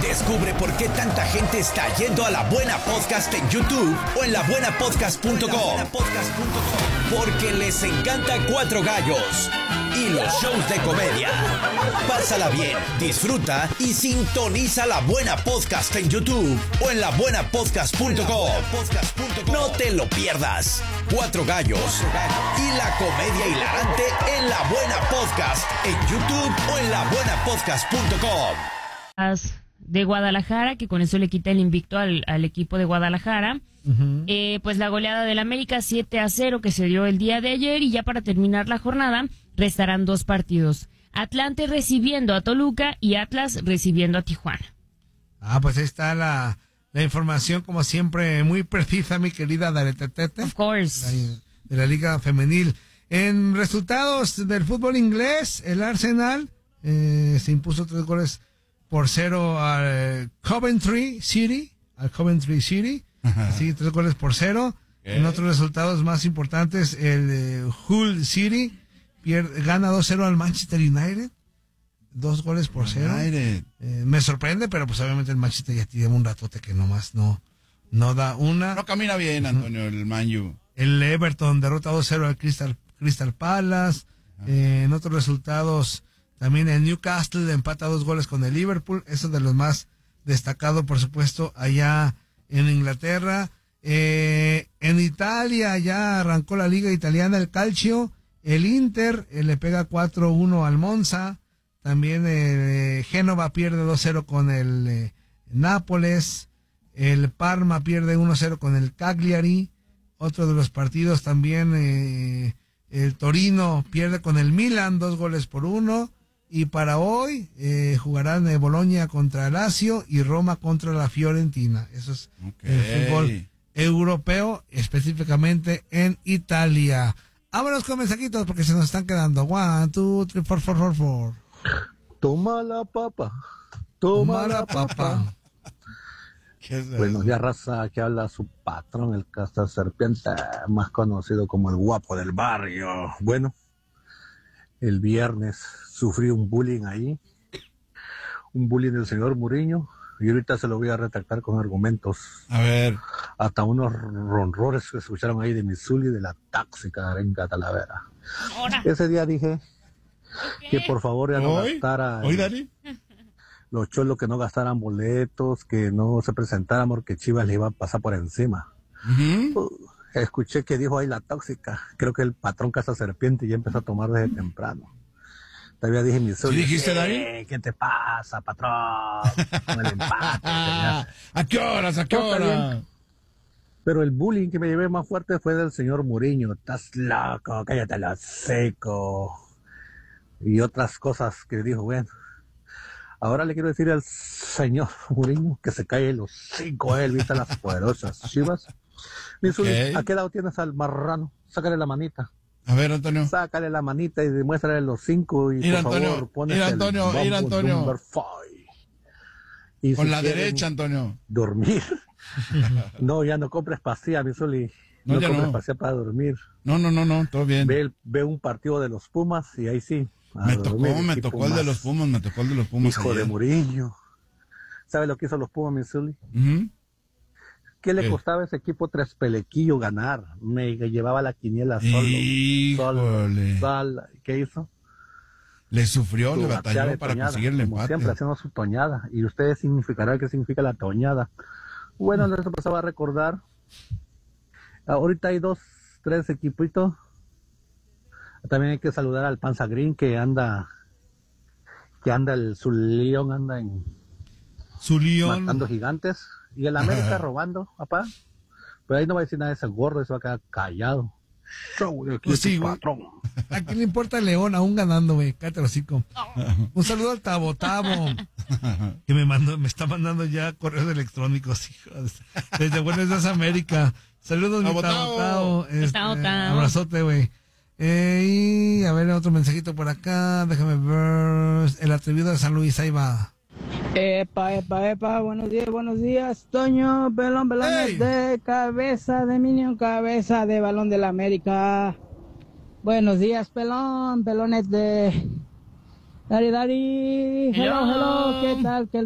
Descubre por qué tanta gente está yendo a La Buena Podcast en YouTube o en labuenapodcast.com. Porque les encanta Cuatro Gallos y los shows de comedia. Pásala bien, disfruta y sintoniza La Buena Podcast en YouTube o en labuenapodcast.com. No te lo pierdas. Cuatro Gallos y la comedia hilarante en La Buena Podcast en YouTube o en labuenapodcast.com. De Guadalajara, que con eso le quita el invicto al equipo de Guadalajara. Pues la goleada del América 7-0 que se dio el día de ayer, y ya para terminar la jornada restarán 2 partidos. Atlante recibiendo a Toluca y Atlas recibiendo a Tijuana. Pues ahí está la información, como siempre, muy precisa, mi querida Daretetete. Of course. De la Liga Femenil. En resultados del fútbol inglés, el Arsenal se impuso 3-0 al Coventry City. Sí, 3-0. En otros resultados más importantes, el Hull City gana 2-0 al Manchester United. 2-0. Me sorprende, pero pues obviamente el Manchester ya tiene un ratote que nomás no da una. No camina bien, Antonio, el Man U. El Everton derrota 2-0 al Crystal Palace. En otros resultados, también el Newcastle empata 2 con el Liverpool. Eso de los más destacados, por supuesto, allá en Inglaterra. En Italia ya arrancó la liga italiana, el Calcio. El Inter le pega 4-1 al Monza. También Génova pierde 2-0 con el Nápoles. El Parma pierde 1-0 con el Cagliari. Otro de los partidos también, el Torino pierde con el Milan 2-1. Y para hoy jugarán Bolonia contra el Lazio y Roma contra la Fiorentina. Eso es el fútbol europeo, específicamente en Italia. Vámonos con mensajitos porque se nos están quedando. 1, 2, 3, 4, 4, 4. Toma la papa. Toma la papa. Buenos días, raza. Aquí habla su patrón, el Castor Serpiente, más conocido como el guapo del barrio. Bueno, el viernes sufrí un bullying ahí, un bullying del señor Mourinho, y ahorita se lo voy a retractar con argumentos. A ver. Hasta unos ronrores que se escucharon ahí de Missouri, de la tóxica Arenga Talavera. Ese día dije que por favor ya no gastara. ¿Hoy, Dani? Los cholos que no gastaran boletos, que no se presentaran porque Chivas le iba a pasar por encima. Escuché que dijo ahí la tóxica. Creo que el patrón Casa Serpiente ya empezó a tomar desde temprano. Todavía dije mi ¿Sí dijiste, Dani? ¿Qué te pasa, patrón? Con el empate. ¿A qué horas? Pero el bullying que me llevé más fuerte fue del señor Mourinho. Estás loco, cállate lo seco. Y otras cosas que dijo, bueno. Ahora le quiero decir al señor Mourinho que se calle los 5 a él, viste las poderosas Chivas. ¿A qué lado tienes al marrano? Sácale la manita. A ver, Antonio. Sácale la manita y demuéstrale los 5 y por favor pones Antonio. Number 5. Y con si la derecha, Antonio. Dormir. No, ya no compres pasilla, Misuli. No compres pasilla para dormir. No, todo bien. Ve un partido de los Pumas y ahí sí. Me tocó el de los Pumas. Hijo de Mourinho. ¿Sabe lo que hizo los Pumas, Misuli? ¿Qué le costaba a ese equipo Tres Pelequillo ganar? Me llevaba la quiniela solo. ¿Qué hizo? Le sufrió, le batalló para conseguir el empate. Siempre haciendo su toñada. Y ustedes significarán qué significa la toñada. Bueno, eso pasaba a recordar. Ahorita hay 2, 3 equipitos. También hay que saludar al Panza Green que anda su león anda en su león matando gigantes. Y el América robando, papá. Pero ahí no va a decir nada de ese gordo, se va a quedar callado. Pues sí, patrón. ¿A quién le importa el León aún ganando, güey? Cállate los hocico. Un saludo al Tabo, que me está mandando ya correos electrónicos, hijos. Desde Buenos Días América. Saludos, mi Tabo. Abrazote, güey. Y a ver, otro mensajito por acá. Déjame ver. El atrevido de San Luis, ahí va. Epa, buenos días, Toño, pelones de cabeza de Minion, cabeza de balón de la América. Buenos días, pelones de Dari, hello, ¿qué tal?